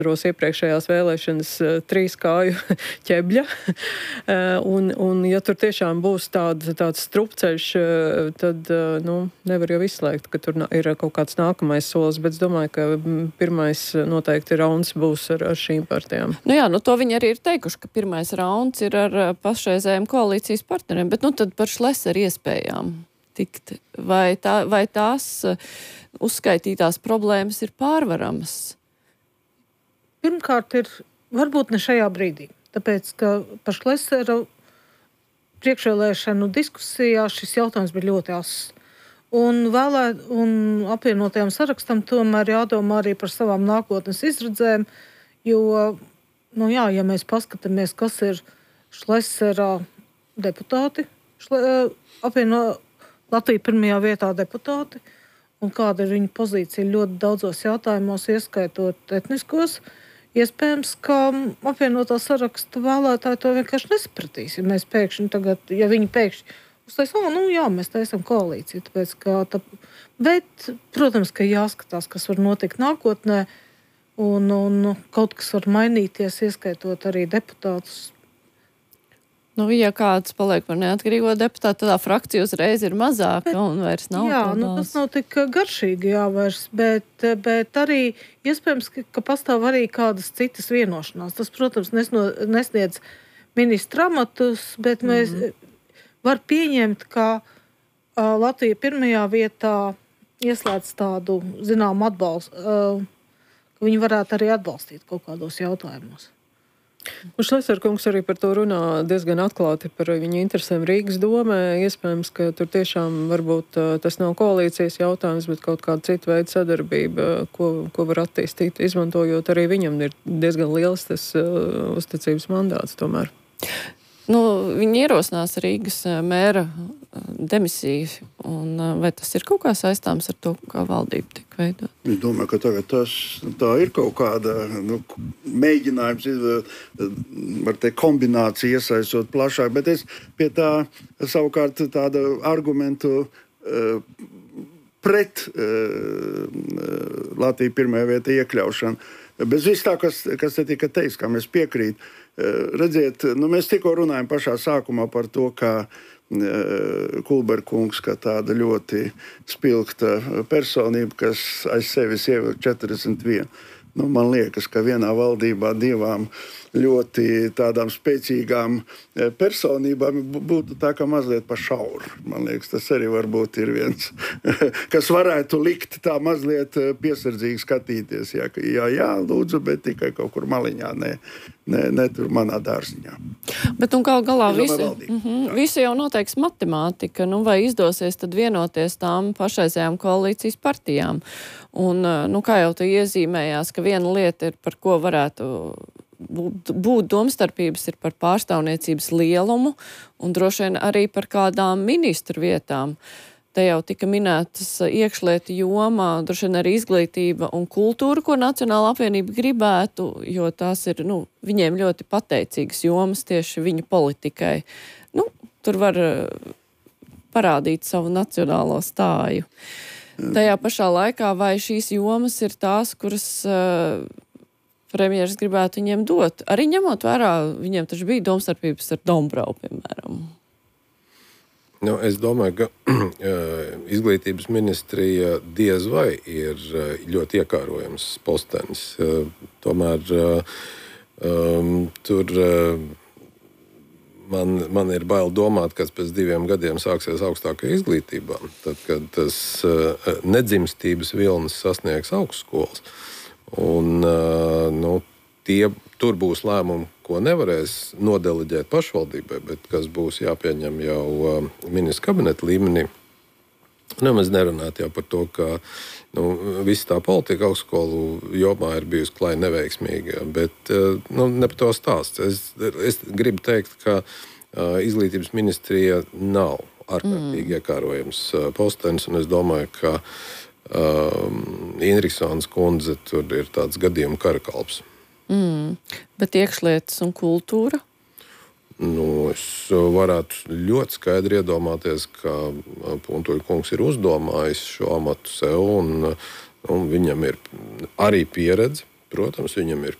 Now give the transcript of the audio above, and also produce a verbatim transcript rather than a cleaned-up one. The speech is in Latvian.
iepriekšējās vēlēšanas trīs kāju ķebļa. un, un, ja tur tiešām būs tād, tāds strupceļš, tad nu, nevar jau izslēgt, ka tur ir kaut kāds nākamais solis, bet es domāju, ka pirmais noteikti rauns būs ar, ar šīm partijām. Nu jā, nu to viņi arī ir teikuši, ka pirmais rauns ir ar pašreizējiem koalīcijas partneriem, bet nu tad par Šleseru iespējām tikt. Vai, tā, vai tās uzskaitītās problēmas ir pārvaramas? Pirmkārt ir, varbūt ne šajā brīdī, tāpēc, ka par Šleseru priekšvēlēšanu diskusijā šis jautājums bija ļoti ass. Un, vēlē, un apvienotajam sarakstam tomēr jādomā arī par savām nākotnes izredzēm, jo, nu jā, ja mēs paskatāmies, kas ir Šlesera deputāti, šle, apvieno Latviju pirmajā vietā deputāti, un kāda ir viņa pozīcija ļoti daudzos jautājumos, ieskaitot etniskos, iespējams, ka apvienotā saraksta vēlētāji to vienkārši nesapratīs. Ja mēs pēkšņi tagad, ja viņi pēkšņi uztais, o, nu jā, mēs taisam koalīciju. Tāpēc, ka tā, bet, protams, ka jāskatās, kas var notikt nākotnē, un, un kaut kas var mainīties, ieskaitot arī deputātus. Nu, ja kāds paliek par neatkarīgo deputātu, tādā frakcija uzreiz ir mazāka un vairs nav. Jā, nu, tas nav tik garšīgi jāvairs, bet, bet arī iespējams, ka, ka pastāv arī kādas citas vienošanās. Tas, protams, nesno, nesniedz ministra amatus, bet mēs mm. var pieņemt, ka uh, Latvija pirmajā vietā ieslēdz tādu, zinām, atbalstu, uh, ka viņi varētu arī atbalstīt kaut kādos jautājumos. Un Šlesera kungs arī par to runā diezgan atklāti par viņa interesēm Rīgas domē. Iespējams, ka tur tiešām varbūt tas nav koalīcijas jautājums, bet kaut kāda cita veida sadarbība, ko, ko var attīstīt, izmantojot arī viņam ir diezgan liels tas uh, uzticības mandāts tomēr. Nu, viņi ierosinās Rīgas mēra demisiju, un vai tas ir kaut kā saistāms ar to, kā valdība tika veidot? Es domāju, ka tagad tas, tā ir kaut kāda nu, mēģinājums, var teikt, kombinācija iesaistot plašāk, bet es pie tā savukārt tāda argumentu uh, pret uh, Latviju pirmajā vietā iekļaušanu. Bez viss tā, kas, kas te tika teiks, kā mēs piekrīt. Redziet, nu mēs tikko runājam pašā sākumā par to, ka Kulberkungs, kā tāda ļoti spilgta personība, kas aiz sevis ievilk četrdesmit vienu. Nu, man liekas, ka vienā valdībā divām ļoti tādām spēcīgām personībām būtu tā kā mazliet pa šauru. Man liekas, tas arī varbūt ir viens, kas varētu likt tā mazliet piesardzīgi skatīties. Jā, jā, jā, lūdzu, bet tikai kaut kur maliņā, ne, ne, ne tur manā dārziņā. Bet un gal galā visi, mm-hmm, visi jau noteiks matemātika, nu vai izdosies tad vienoties tām pašreizējām koalīcijas partijām. Un, nu, kā jau tu iezīmējās, ka viena lieta ir, par ko varētu būt, būt domstarpības, ir par pārstāvniecības lielumu un droši vien arī par kādām ministru vietām. Te jau tika minētas iekšlietu jomā, droši vien arī izglītība un kultūra, ko Nacionāla apvienība gribētu, jo tās ir, nu, viņiem ļoti pateicīgas jomas tieši viņu politikai. Nu, tur var parādīt savu nacionālo stāju. Tajā pašā laikā, vai šīs jomas ir tās, kuras uh, premjeras gribētu viņiem dot? Arī ņemot vērā, viņiem taču bija domstarpības ar Dombrau, piemēram. Nu, es domāju, ka izglītības ministrija diez vai ir ļoti iekārojams postenis. Tomēr um, tur man, man ir bail domāt, kas pēc diviem gadiem sāksies augstākajā izglītībā. Tad, kad tas nedzimstības vilnis sasniegs augstskolas. Un, nu, tie, tur būs lēmumi, ko nevarēs nodeleģēt pašvaldībai, bet kas būs jāpieņem jau ministra kabineta līmenī. Nu, mēs nerunājam jau par to, ka nu, visa tā politika augstskolu jomā ir bijusi klai neveiksmīga, bet nu, ne par to stāsts. Es, es gribu teikt, ka uh, izglītības ministrija nav ārkārtīgi mm. iekārojams uh, postenis, un es domāju, ka um, Inriksons kundze tur ir tāds gadījuma karakalps. Mm. Bet iekšlietas un kultūra? Nu, es varētu ļoti skaidri iedomāties, ka Puntuļa kungs ir uzdomājis šo amatu sev, un, un viņam ir arī pieredze protams, viņam ir